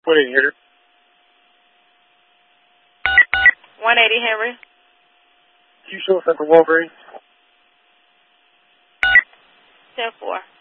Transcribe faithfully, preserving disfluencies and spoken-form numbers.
What eighty Henry? one eighty Henry. Q show Central Walgreens. ten four.